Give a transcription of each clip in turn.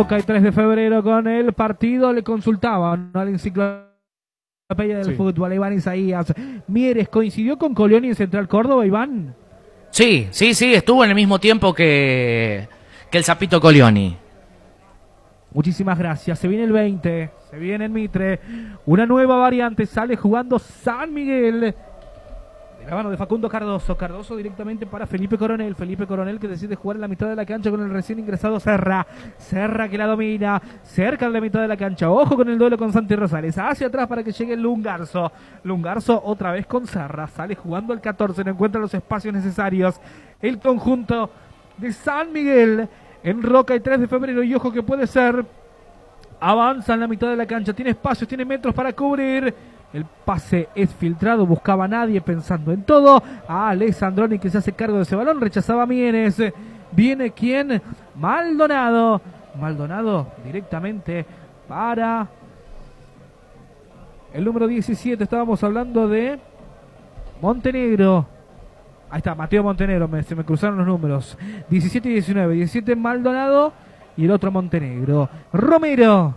Roca y 3 de febrero con el partido. Le consultaban a la enciclopedia del fútbol, Iván Isaías. Mieres coincidió con Colioni en Central Córdoba, Iván. Sí, estuvo en el mismo tiempo que el Zapito Colioni. Muchísimas gracias. Se viene el 20, se viene el Mitre. Una nueva variante, sale jugando San Miguel. De la mano de Facundo Cardoso. Cardoso directamente para Felipe Coronel. Felipe Coronel que decide jugar en la mitad de la cancha con el recién ingresado Serra. Serra que la domina. Cerca de la mitad de la cancha. Ojo con el duelo con Santi Rosales. Hacia atrás para que llegue Lungarzo. Lungarzo otra vez con Serra. Sale jugando el 14. No encuentra los espacios necesarios. El conjunto de San Miguel. En Roca y 3 de febrero. Y ojo que puede ser. Avanza en la mitad de la cancha. Tiene espacios, tiene metros para cubrir. El pase es filtrado, buscaba a nadie pensando en todo. A Alessandroni que se hace cargo de ese balón, rechazaba a Mieres. Viene ¿quién? Maldonado. Maldonado directamente para el número 17. Estábamos hablando de Montenegro. Ahí está, Mateo Montenegro, se me cruzaron los números. 17 y 19. 17 Maldonado y el otro Montenegro. Romero.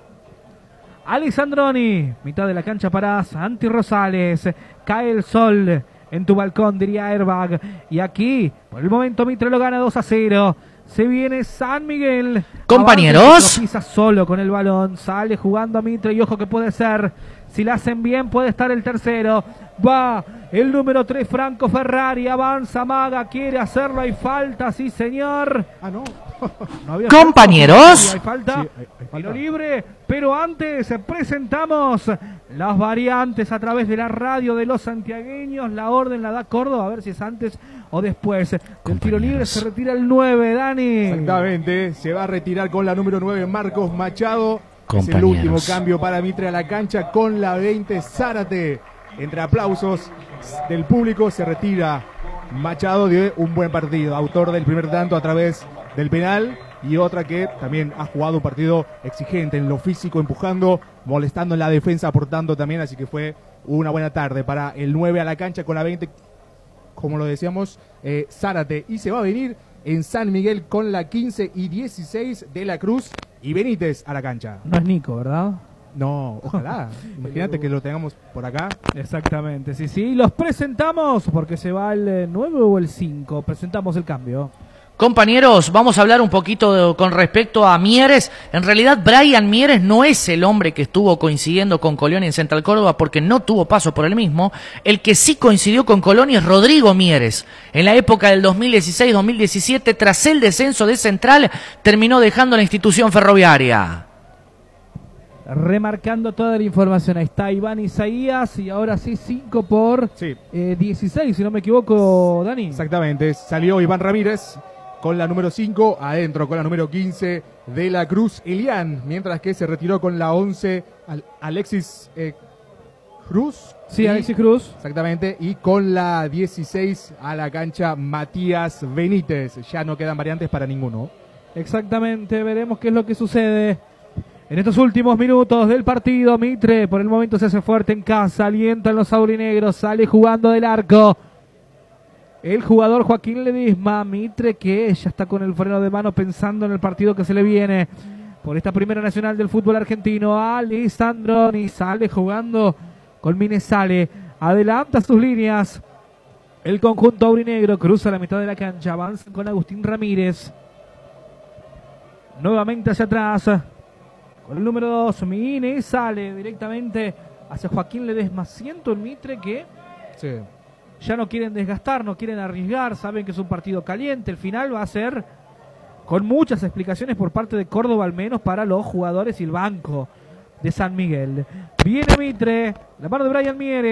Alessandroni, mitad de la cancha para Santi Rosales. Cae el sol en tu balcón, diría Airbag. Y aquí, por el momento, Mitre lo gana 2-0. Se viene San Miguel. Compañeros. Pisa solo con el balón. Sale jugando a Mitre y ojo que puede ser. Si la hacen bien, puede estar el tercero. Va el número 3, Franco Ferrari. Avanza Maga, quiere hacerlo. Hay falta, sí señor. Ah, no. No había compañeros. Hay falta. Sí, hay falta. Tiro libre, pero antes presentamos las variantes a través de la radio de los santiagueños. La orden la da Córdoba, a ver si es antes o después. Del tiro libre se retira el 9, Dani. Exactamente, se va a retirar con la número 9 Marcos Machado. Es el último cambio para Mitre a la cancha con la 20 Zárate. Entre aplausos del público se retira Machado de un buen partido, autor del primer tanto a través del penal y otra que también ha jugado un partido exigente en lo físico, empujando, molestando en la defensa, aportando también, así que fue una buena tarde para el 9 a la cancha con la 20, como lo decíamos, Zárate, y se va a venir en San Miguel con la 15 y 16 de la Cruz y Benítez a la cancha. No es Nico, ¿verdad? No, ojalá. Imagínate que lo tengamos por acá. Exactamente, sí. Los presentamos porque se va el 9 o el 5. Presentamos el cambio. Compañeros, vamos a hablar un poquito con respecto a Mieres. En realidad, Brian Mieres no es el hombre que estuvo coincidiendo con Colioni en Central Córdoba porque no tuvo paso por el mismo. El que sí coincidió con Colioni es Rodrigo Mieres. En la época del 2016-2017, tras el descenso de Central, terminó dejando la institución ferroviaria. Remarcando toda la información, ahí está Iván Isaías y ahora sí 5 por 16, si no me equivoco, Dani. Exactamente, salió Iván Ramírez con la número 5, adentro con la número 15 de la Cruz Elián, mientras que se retiró con la 11 Alexis Cruz. Sí, Alexis Cruz. Exactamente, y con la 16 a la cancha Matías Benítez. Ya no quedan variantes para ninguno. Exactamente, veremos qué es lo que sucede en estos últimos minutos del partido. Mitre por el momento se hace fuerte en casa, alientan los aurinegros, sale jugando del arco el jugador Joaquín Ledesma. Mitre que ya está con el freno de mano pensando en el partido que se le viene por esta primera nacional del fútbol argentino. Alessandroni sale jugando con Minesale, adelanta sus líneas el conjunto aurinegro, cruza la mitad de la cancha, avanza con Agustín Ramírez nuevamente hacia atrás con el número 2, Minesale directamente hacia Joaquín Ledesma. Siento en Mitre que ya no quieren desgastar, no quieren arriesgar, saben que es un partido caliente. El final va a ser con muchas explicaciones por parte de Córdoba, al menos para los jugadores y el banco de San Miguel. Viene Mitre, la mano de Brian Mieres.